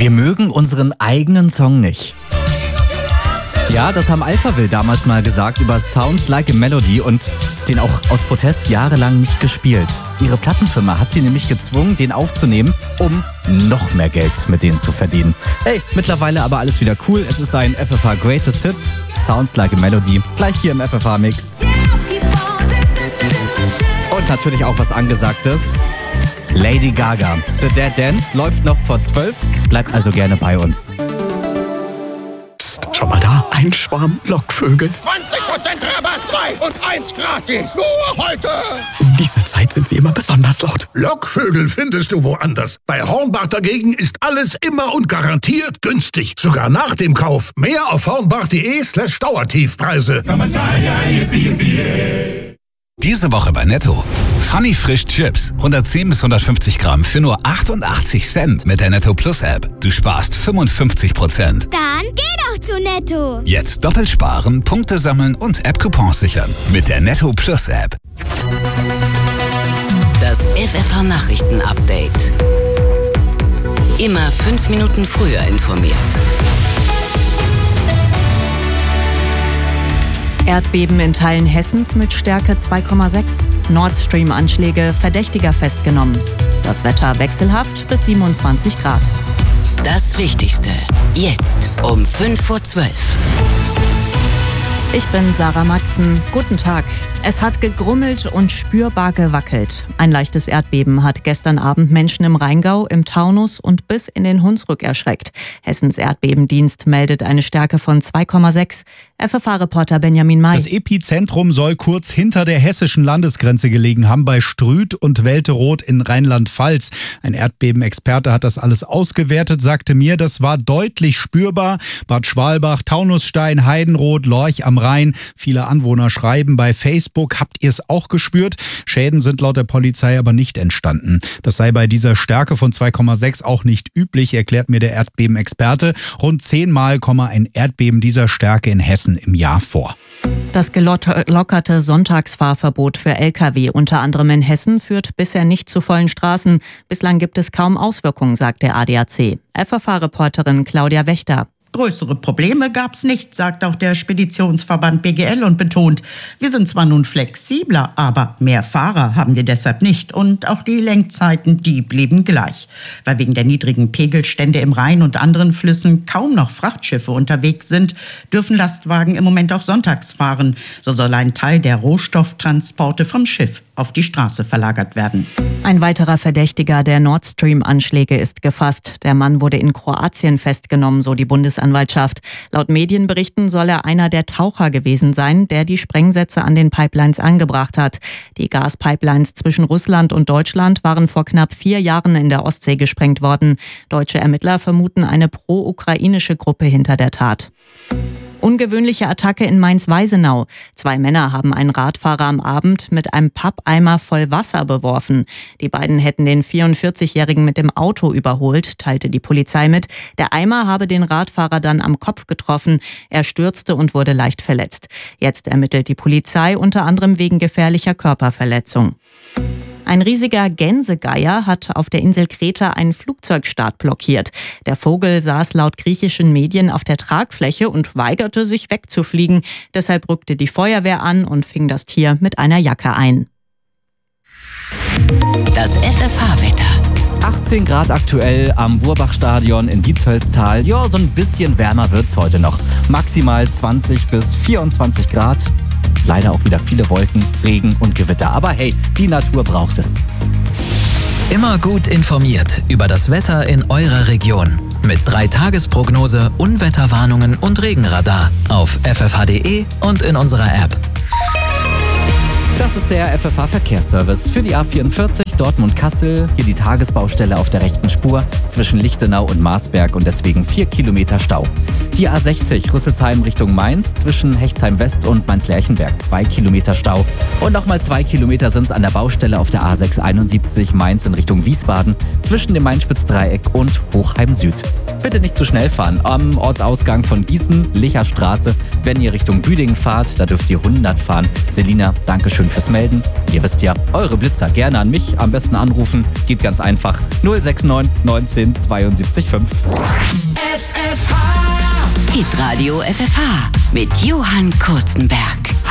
Wir mögen unseren eigenen Song nicht. Ja, das haben Alphaville damals mal gesagt über Sounds Like a Melody und den auch aus Protest jahrelang nicht gespielt. Ihre Plattenfirma hat sie nämlich gezwungen, den aufzunehmen, um noch mehr Geld mit denen zu verdienen. Hey, mittlerweile aber alles wieder cool. Es ist ein FFH Greatest Hit, Sounds Like a Melody, gleich hier im FFH Mix. Und natürlich auch was Angesagtes. Lady Gaga. The Dead Dance läuft noch vor 12. Bleibt also gerne bei uns. Psst, schau mal da. Ein Schwarm Lockvögel. 20% Rabatt, 2 und 1 gratis. Nur heute. Um diese Zeit sind sie immer besonders laut. Lockvögel findest du woanders. Bei Hornbach dagegen ist alles immer und garantiert günstig. Sogar nach dem Kauf. Mehr auf hornbach.de/Dauertiefpreise. Diese Woche bei Netto. Funny Frisch Chips. 110 bis 150 Gramm für nur 88 Cent mit der Netto Plus App. Du sparst 55%. Dann geh doch zu Netto. Jetzt doppelt sparen, Punkte sammeln und App-Coupons sichern. Mit der Netto Plus App. Das FFH Nachrichten Update. Immer 5 Minuten früher informiert. Erdbeben in Teilen Hessens mit Stärke 2,6. Nord Stream-Anschläge verdächtiger festgenommen. Das Wetter wechselhaft bis 27 Grad. Das Wichtigste. Jetzt um 5:12 Uhr. Ich bin Sarah Maxen. Guten Tag. Es hat gegrummelt und spürbar gewackelt. Ein leichtes Erdbeben hat gestern Abend Menschen im Rheingau, im Taunus und bis in den Hunsrück erschreckt. Hessens Erdbebendienst meldet eine Stärke von 2,6. FFH-Reporter Benjamin May. Das Epizentrum soll kurz hinter der hessischen Landesgrenze gelegen haben, bei Strüth und Welteroth in Rheinland-Pfalz. Ein Erdbebenexperte hat das alles ausgewertet, sagte mir, das war deutlich spürbar. Bad Schwalbach, Taunusstein, Heidenroth, Lorch am Rhein. Viele Anwohner schreiben bei Facebook, habt ihr es auch gespürt? Schäden sind laut der Polizei aber nicht entstanden. Das sei bei dieser Stärke von 2,6 auch nicht üblich, erklärt mir der Erdbebenexperte. Rund 10-mal komme ein Erdbeben dieser Stärke in Hessen im Jahr vor. Das gelockerte Sonntagsfahrverbot für Lkw, unter anderem in Hessen, führt bisher nicht zu vollen Straßen. Bislang gibt es kaum Auswirkungen, sagt der ADAC. FFH-Reporterin Claudia Wächter. Größere Probleme gab's nicht, sagt auch der Speditionsverband BGL und betont, wir sind zwar nun flexibler, aber mehr Fahrer haben wir deshalb nicht und auch die Lenkzeiten, die blieben gleich. Weil wegen der niedrigen Pegelstände im Rhein und anderen Flüssen kaum noch Frachtschiffe unterwegs sind, dürfen Lastwagen im Moment auch sonntags fahren. So soll ein Teil der Rohstofftransporte vom Schiff auf die Straße verlagert werden. Ein weiterer Verdächtiger der Nord Stream-Anschläge ist gefasst. Der Mann wurde in Kroatien festgenommen, so die Bundesanwaltschaft. Laut Medienberichten soll er einer der Taucher gewesen sein, der die Sprengsätze an den Pipelines angebracht hat. Die Gaspipelines zwischen Russland und Deutschland waren vor knapp 4 Jahren in der Ostsee gesprengt worden. Deutsche Ermittler vermuten eine pro-ukrainische Gruppe hinter der Tat. Ungewöhnliche Attacke in Mainz-Weisenau. 2 Männer haben einen Radfahrer am Abend mit einem Pappeimer voll Wasser beworfen. Die beiden hätten den 44-Jährigen mit dem Auto überholt, teilte die Polizei mit. Der Eimer habe den Radfahrer dann am Kopf getroffen. Er stürzte und wurde leicht verletzt. Jetzt ermittelt die Polizei unter anderem wegen gefährlicher Körperverletzung. Ein riesiger Gänsegeier hat auf der Insel Kreta einen Flugzeugstart blockiert. Der Vogel saß laut griechischen Medien auf der Tragfläche und weigerte sich wegzufliegen. Deshalb rückte die Feuerwehr an und fing das Tier mit einer Jacke ein. Das FFH-Wetter. 18 Grad aktuell am Burbachstadion in Dietshölztal. Ja, so ein bisschen wärmer wird's heute noch. Maximal 20 bis 24 Grad. Leider auch wieder viele Wolken, Regen und Gewitter. Aber hey, die Natur braucht es. Immer gut informiert über das Wetter in eurer Region. Mit 3-Tages-Prognose, Unwetterwarnungen und Regenradar auf ffh.de und in unserer App. Das ist der FFH Verkehrsservice für die A44 Dortmund-Kassel. Hier die Tagesbaustelle auf der rechten Spur zwischen Lichtenau und Marsberg und deswegen 4 Kilometer Stau. Die A60 Rüsselsheim Richtung Mainz zwischen Hechtsheim West und Mainz-Lerchenberg 2 Kilometer Stau. Und nochmal 2 Kilometer sind es an der Baustelle auf der A671 Mainz in Richtung Wiesbaden zwischen dem Mainspitz-Dreieck und Hochheim Süd. Bitte nicht zu schnell fahren. Am Ortsausgang von Gießen, Licher Straße, wenn ihr Richtung Büdingen fahrt, da dürft ihr 100 fahren. Selina, danke schön fürs Melden. Ihr wisst ja, eure Blitzer gerne an mich am besten anrufen. Geht ganz einfach. 069 19 72 5. Hitradio FFH mit Johann Kurzenberg.